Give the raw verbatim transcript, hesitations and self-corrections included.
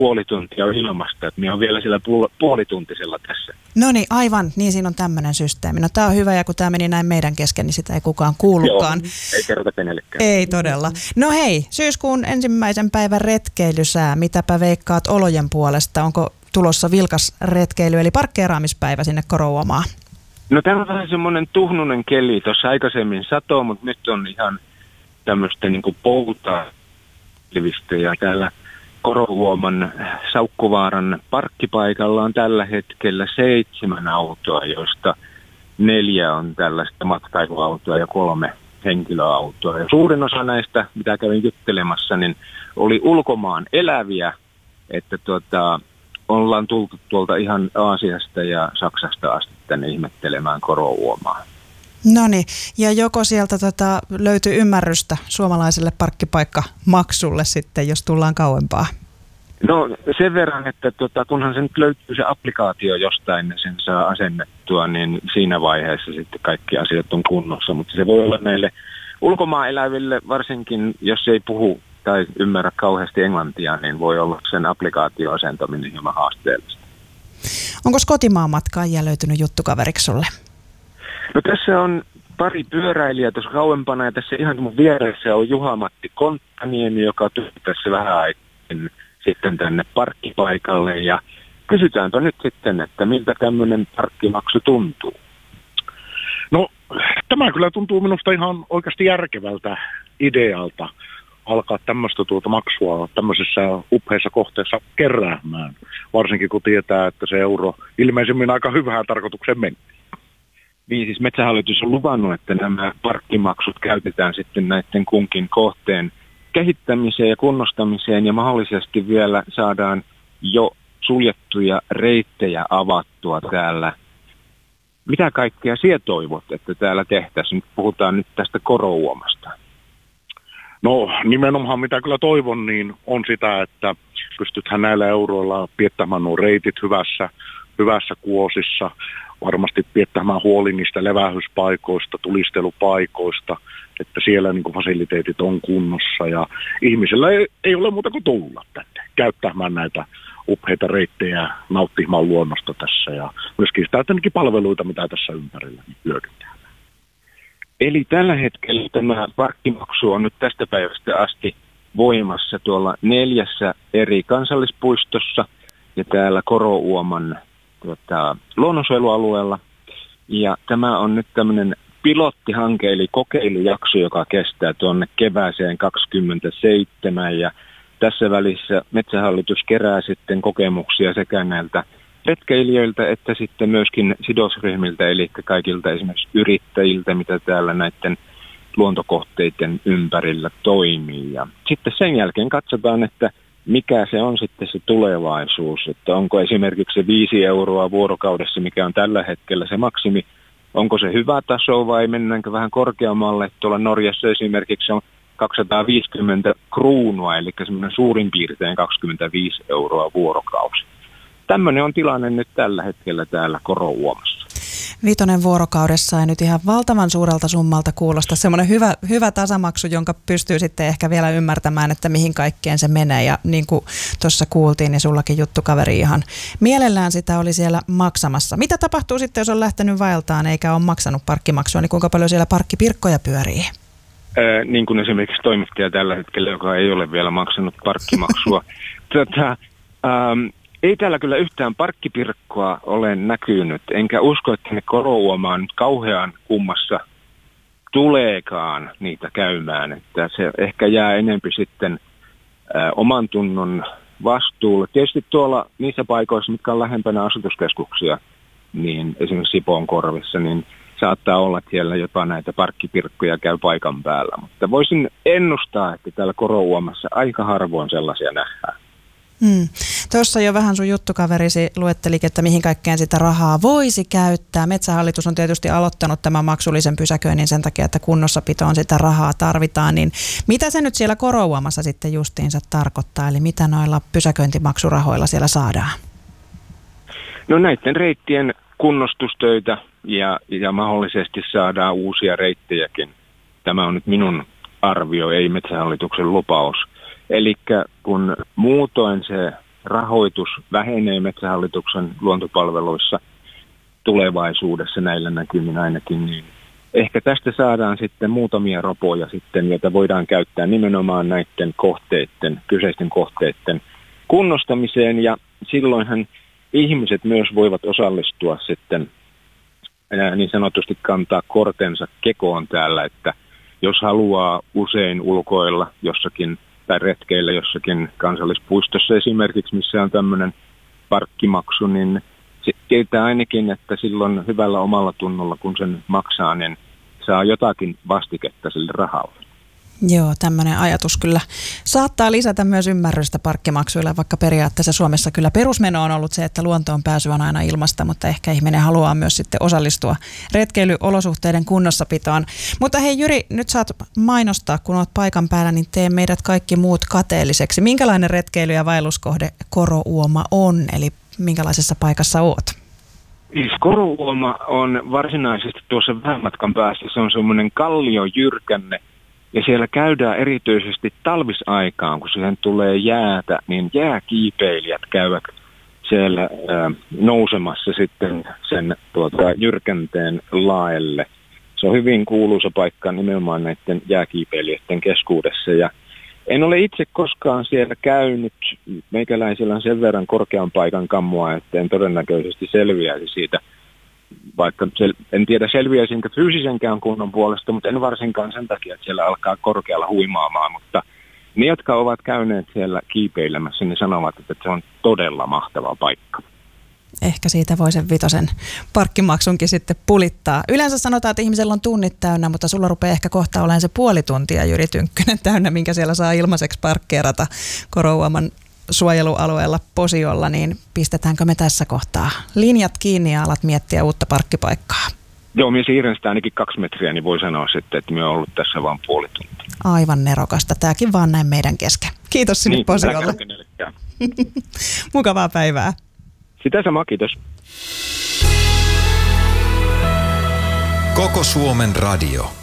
puoli tuntia on ilmasta, että minä olen vielä sillä puol- puolituntisella tässä. No niin, aivan, niin siinä on tämmöinen systeemi. No tämä on hyvä, ja kun tämä meni näin meidän kesken, niin sitä ei kukaan kuullutkaan. Joo, ei kerrota kenellekään. Ei todella. No hei, syyskuun ensimmäisen päivän retkeilysää, mitäpä veikkaat olojen puolesta? Onko tulossa vilkas retkeily, eli parkkeeraamispäivä sinne Korouomaan? No tämä on vähän semmoinen tuhnunen keli. Tuossa aikaisemmin satoo, mutta nyt on ihan tämmöistä niin kuin poutaa ja täällä Korouoman Saukkuvaaran parkkipaikalla on tällä hetkellä seitsemän autoa, joista neljä on tällaista matkailuautoa ja kolme henkilöautoa. Ja suurin osa näistä, mitä kävin juttelemassa, niin oli ulkomaan eläviä, että tuota, ollaan tultu tuolta ihan Aasiasta ja Saksasta asti tänne ihmettelemään Korouomaa. No niin, ja joko sieltä tota, löytyy ymmärrystä suomalaiselle parkkipaikkamaksulle sitten, jos tullaan kauempaa? No sen verran, että tota, kunhan se nyt löytyy se applikaatio jostain, niin sen saa asennettua, niin siinä vaiheessa sitten kaikki asiat on kunnossa. Mutta se voi olla näille ulkomaan eläville, varsinkin jos ei puhu tai ymmärrä kauheasti englantia, niin voi olla sen applikaatioasentaminen hieman haasteellista. Onko kotimaan matkaajia löytynyt juttukaveriksi sulle? No tässä on pari pyöräilijää tuossa kauempana, ja tässä ihan mun vieressä on Juha-Matti Konttaniemi, joka tuli tässä vähän aikaa sitten tänne parkkipaikalle, ja kysytäänpä nyt sitten, että miltä tämmöinen parkkimaksu tuntuu? No tämä kyllä tuntuu minusta ihan oikeasti järkevältä idealta alkaa tämmöistä tuota maksua tämmöisessä upheissa kohteessa keräämään, varsinkin kun tietää, että se euro ilmeisemmin aika hyvään tarkoitukseen meni. Niin, siis Metsähallitus on luvannut, että nämä parkkimaksut käytetään sitten näiden kunkin kohteen kehittämiseen ja kunnostamiseen, ja mahdollisesti vielä saadaan jo suljettuja reittejä avattua täällä. Mitä kaikkea sinä toivot, että täällä tehtäisiin? Nyt puhutaan nyt tästä Korouomasta. No nimenomaan mitä kyllä toivon, niin on sitä, että pystytään näillä euroilla piettämään nuo reitit hyvässä, hyvässä kuosissa, varmasti piettämään huoli niistä levähyspaikoista, tulistelupaikoista, että siellä niin kuin fasiliteetit on kunnossa ja ihmisellä ei, ei ole muuta kuin tulla tänne käyttämään näitä upheita reittejä, nauttimaan luonnosta tässä ja myöskin sitä tietenkin palveluita, mitä tässä ympärillä niin hyödyntää. Eli tällä hetkellä tämä parkkimaksu on nyt tästä päivästä asti voimassa tuolla neljässä eri kansallispuistossa ja täällä Korouoman tuota, luonnonsuojelualueella. Ja tämä on nyt tämmöinen pilottihanke, eli kokeilujakso, joka kestää tuonne kevääseen kaksikymmentäseitsemän. Ja tässä välissä Metsähallitus kerää sitten kokemuksia sekä näiltä retkeilijöiltä että sitten myöskin sidosryhmiltä, eli kaikilta esimerkiksi yrittäjiltä, mitä täällä näiden luontokohteiden ympärillä toimii. Ja sitten sen jälkeen katsotaan, että mikä se on sitten se tulevaisuus, että onko esimerkiksi se viisi euroa vuorokaudessa, mikä on tällä hetkellä se maksimi, onko se hyvä taso vai mennäänkö vähän korkeammalle. Tuolla Norjassa esimerkiksi on kaksisataaviisikymmentä kruunua, eli semmoinen suurin piirtein kaksikymmentäviisi euroa vuorokausi. Tämmöinen on tilanne nyt tällä hetkellä täällä Korouomassa. Viitonen vuorokaudessa ei nyt ihan valtavan suurelta summalta kuulosta. Semmoinen hyvä, hyvä tasamaksu, jonka pystyy sitten ehkä vielä ymmärtämään, että mihin kaikkeen se menee. Ja niin kuin tuossa kuultiin, niin sullakin juttukaveri ihan mielellään sitä oli siellä maksamassa. Mitä tapahtuu sitten, jos on lähtenyt vaeltaan eikä ole maksanut parkkimaksua, niin kuinka paljon siellä parkkipirkkoja pyörii? Ää, niin kuin esimerkiksi toimittaja tällä hetkellä, joka ei ole vielä maksanut parkkimaksua. Tätä, ähm, Ei täällä kyllä yhtään parkkipirkkoa ole näkynyt, enkä usko, että ne Korouomaan nyt kauhean kummassa tuleekaan niitä käymään. Että se ehkä jää enempi sitten ä, oman tunnon vastuulle. Tietysti tuolla niissä paikoissa, mitkä on lähempänä asutuskeskuksia, niin esimerkiksi Sipoonkorvissa, niin saattaa olla, että siellä jopa näitä parkkipirkkoja käy paikan päällä. Mutta voisin ennustaa, että täällä Korouomassa aika harvoin sellaisia nähdään. Hmm. Tuossa jo vähän sun juttukaverisi luettelikin, että mihin kaikkeen sitä rahaa voisi käyttää. Metsähallitus on tietysti aloittanut tämän maksullisen pysäköinnin sen takia, että kunnossapitoon sitä rahaa tarvitaan. Niin mitä se nyt siellä Korouomassa sitten justiinsa tarkoittaa? Eli mitä noilla pysäköintimaksurahoilla siellä saadaan? No näiden reittien kunnostustöitä ja, ja mahdollisesti saadaan uusia reittejäkin. Tämä on nyt minun arvio, ei Metsähallituksen lupaus. Eli kun muutoin se rahoitus vähenee Metsähallituksen luontopalveluissa tulevaisuudessa näillä näkymin ainakin, niin ehkä tästä saadaan sitten muutamia ropoja sitten, joita voidaan käyttää nimenomaan näiden kohteiden, kyseisten kohteiden kunnostamiseen, ja silloinhan ihmiset myös voivat osallistua sitten niin sanotusti kantaa kortensa kekoon täällä, että jos haluaa usein ulkoilla jossakin tai retkeillä jossakin kansallispuistossa esimerkiksi, missä on tämmöinen parkkimaksu, niin se tietää ainakin, että silloin hyvällä omalla tunnolla, kun sen maksaa, niin saa jotakin vastiketta sille rahalle. Joo, tämmöinen ajatus kyllä saattaa lisätä myös ymmärrystä parkkimaksuille, vaikka periaatteessa Suomessa kyllä perusmeno on ollut se, että luontoon pääsy on aina ilmasta, mutta ehkä ihminen haluaa myös sitten osallistua retkeilyolosuhteiden kunnossapitoon. Mutta hei Jyri, nyt saat mainostaa, kun olet paikan päällä, niin tee meidät kaikki muut kateelliseksi. Minkälainen retkeily- ja vaelluskohde Korouoma on, eli minkälaisessa paikassa oot? Korouoma on varsinaisesti tuossa vähän matkan päässä, se on semmoinen kalliojyrkänne. Ja siellä käydään erityisesti talvisaikaan, kun siihen tulee jäätä, niin jääkiipeilijät käyvät siellä ää, nousemassa sitten sen tuota, jyrkänteen laelle. Se on hyvin kuuluisa paikka nimenomaan näiden jääkiipeilijöiden keskuudessa. Ja en ole itse koskaan siellä käynyt. Meikäläisellä on sen verran korkean paikan kammua, että en todennäköisesti selviäisi siitä. Vaikka sel- en tiedä selviäisinkö fyysisenkään kunnon puolesta, mutta en varsinkaan sen takia, että siellä alkaa korkealla huimaamaan. Mutta ne, jotka ovat käyneet siellä kiipeilemässä, niin sanovat, että se on todella mahtava paikka. Ehkä siitä voi sen vitosen parkkimaksunkin sitten pulittaa. Yleensä sanotaan, että ihmisellä on tunnit täynnä, mutta sulla rupeaa ehkä kohta olemaan se puoli tuntia, Jyri Tynkkynen, täynnä, minkä siellä saa ilmaiseksi parkkeerata Korouoman suojelualueella Posiolla, niin pistetäänkö me tässä kohtaa linjat kiinni ja alat miettiä uutta parkkipaikkaa? Joo, minä siirrän sitä ainakin kaksi metriä, niin voi sanoa sitten, että minä olen ollut tässä vain puoli tuntia. Aivan nerokasta. Tämäkin vaan näin meidän kesken. Kiitos sinne niin, Posiolle. Mukavaa päivää. Sitä sama, kiitos. Koko Suomen radio.